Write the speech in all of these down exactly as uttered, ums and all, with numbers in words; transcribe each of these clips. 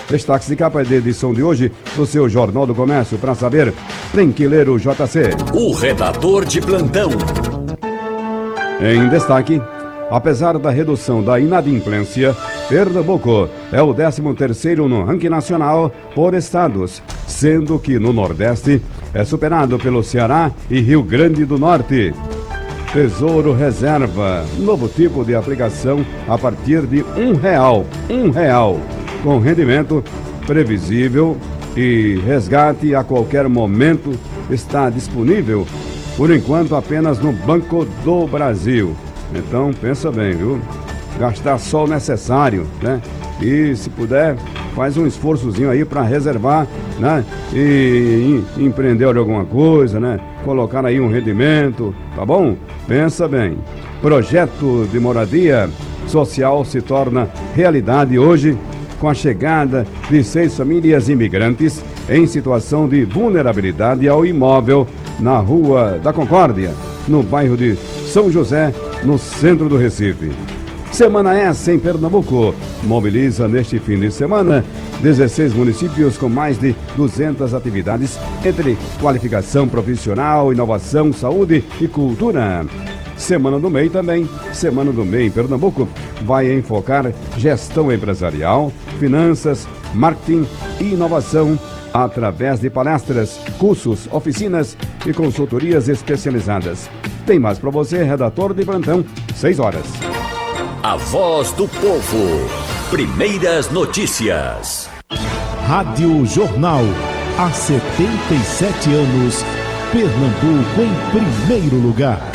Destaques de capa da edição de hoje do seu Jornal do Comércio. Para saber, tem que ler o J C. O redator de plantão. Em destaque, apesar da redução da inadimplência, Pernambuco é o décimo terceiro no ranking nacional por estados, sendo que no Nordeste é superado pelo Ceará e Rio Grande do Norte. Tesouro Reserva, novo tipo de aplicação a partir de um real, um real, com rendimento previsível e resgate a qualquer momento, está disponível, por enquanto apenas no Banco do Brasil. Então pensa bem, viu? Gastar só o necessário, né? E se puder, faz um esforçozinho aí para reservar, né? E, e empreender alguma coisa, né? Colocar aí um rendimento, tá bom? Pensa bem. Projeto de moradia social se torna realidade hoje com a chegada de seis famílias imigrantes em situação de vulnerabilidade ao imóvel na Rua da Concórdia, no bairro de São José, no centro do Recife. Semana essa em Pernambuco mobiliza neste fim de semana dezesseis municípios com mais de duzentas atividades entre qualificação profissional, inovação, saúde e cultura. Semana do M E I também, Semana do M E I em Pernambuco vai enfocar gestão empresarial, finanças, marketing e inovação através de palestras, cursos, oficinas e consultorias especializadas. Tem mais para você, redator de plantão, seis horas. A voz do povo. Primeiras notícias. Rádio Jornal. Há setenta e sete anos, Pernambuco em primeiro lugar.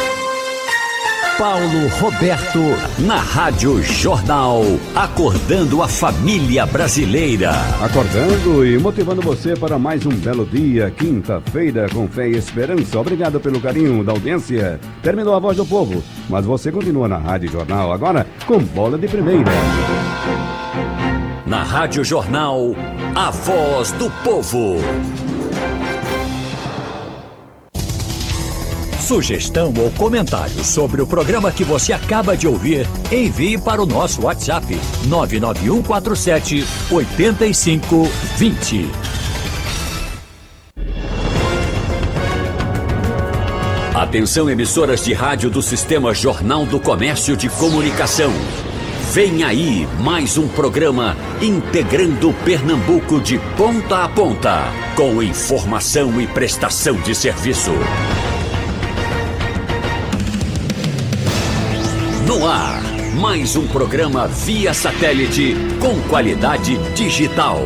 Paulo Roberto, na Rádio Jornal, acordando a família brasileira. Acordando e motivando você para mais um belo dia, quinta-feira, com fé e esperança. Obrigado pelo carinho da audiência. Terminou a voz do povo, mas você continua na Rádio Jornal, agora com bola de primeira. Na Rádio Jornal, a voz do povo. Sugestão ou comentário sobre o programa que você acaba de ouvir, envie para o nosso WhatsApp nove nove um quatro sete oito cinco dois zero. Atenção, emissoras de rádio do Sistema Jornal do Comércio de Comunicação. Vem aí mais um programa integrando Pernambuco de ponta a ponta, com informação e prestação de serviço. No ar, mais um programa via satélite com qualidade digital.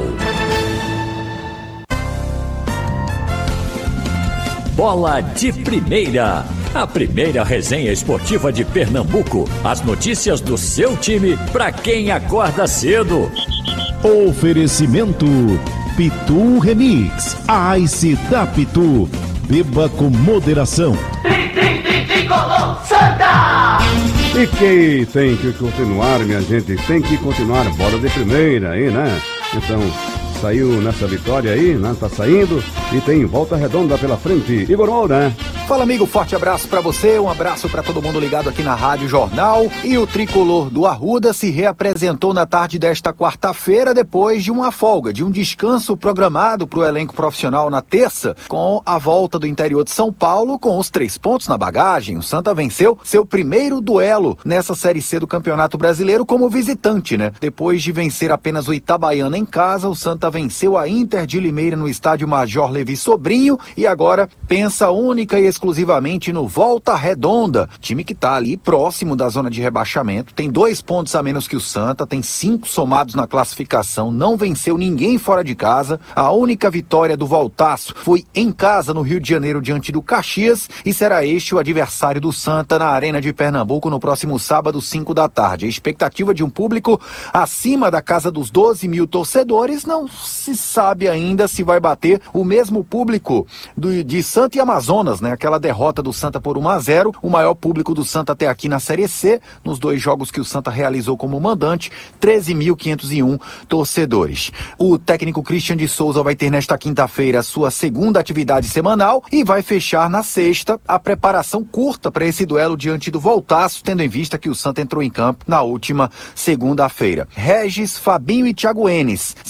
Bola de Primeira, a primeira resenha esportiva de Pernambuco. As notícias do seu time para quem acorda cedo. Oferecimento Pitu Remix, a Ice da Pitu. Beba com moderação. Tri, tri, tri, tricolor, Santa! E quem tem que continuar, minha gente, tem que continuar bola de primeira aí, né? Então, saiu nessa vitória aí, né? Tá saindo e tem volta redonda pela frente. Igor Moura. Fala, amigo, forte abraço pra você, um abraço pra todo mundo ligado aqui na Rádio Jornal. E o tricolor do Arruda se reapresentou na tarde desta quarta-feira depois de uma folga, de um descanso programado pro elenco profissional na terça, com a volta do interior de São Paulo com os três pontos na bagagem. O Santa venceu seu primeiro duelo nessa Série C do Campeonato Brasileiro como visitante, né? Depois de vencer apenas o Itabaiana em casa, o Santa venceu a Inter de Limeira no estádio Major Levi Sobrinho e agora pensa única e exclusivamente no Volta Redonda, time que tá ali próximo da zona de rebaixamento, tem dois pontos a menos que o Santa, tem cinco somados na classificação, não venceu ninguém fora de casa, a única vitória do Voltaço foi em casa no Rio de Janeiro diante do Caxias e será este o adversário do Santa na Arena de Pernambuco no próximo sábado, cinco da tarde. A expectativa de um público acima da casa dos doze mil torcedores, não se sabe ainda se vai bater o mesmo público do, de Santa e Amazonas, né? Aquela derrota do Santa por um a zero, o maior público do Santa até aqui na Série C, nos dois jogos que o Santa realizou como mandante, treze mil quinhentos e um torcedores. O técnico Christian de Souza vai ter nesta quinta-feira a sua segunda atividade semanal e vai fechar na sexta a preparação curta para esse duelo diante do Voltaço, tendo em vista que o Santa entrou em campo na última segunda-feira. Regis, Fabinho e Thiago Enes